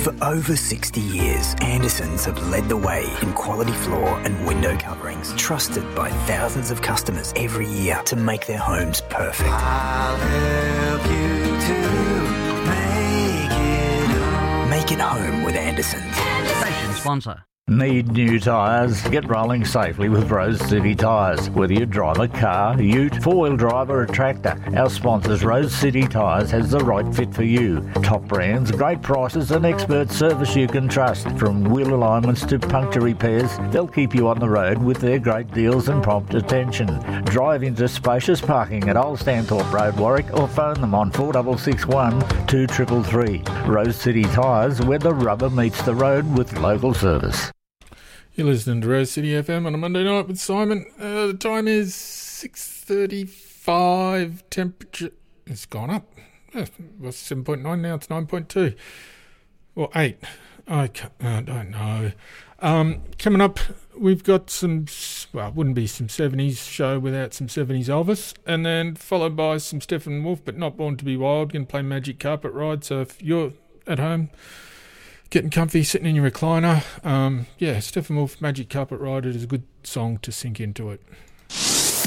For over 60 years, Andersons have led the way in quality floor and window coverings, trusted by thousands of customers every year to make their homes perfect. I'll help you to Make it home with Andersons. Station sponsor. Need new tyres? Get rolling safely with Rose City Tyres. Whether you drive a car, ute, four-wheel drive or a tractor, our sponsors Rose City Tyres has the right fit for you. Top brands, great prices and expert service you can trust. From wheel alignments to puncture repairs, they'll keep you on the road with their great deals and prompt attention. Drive into spacious parking at Old Stanthorpe Road, Warwick, or phone them on 4661 2333. Rose City Tyres, where the rubber meets the road with local service. You're listening to Rose City FM on a Monday night with Simon. The time is 6:35. Temperature has gone up. It was 7.9, now it's 9.2. Or 8. I don't know. Coming up, we've got some, well, it wouldn't be some 70s show without some 70s Elvis. And then followed by some Steppenwolf, but not Born to be Wild. Going to play Magic Carpet Ride. So if you're at home, getting comfy, sitting in your recliner. Steppenwolf, Magic Carpet Ride, it is a good song to sink into it.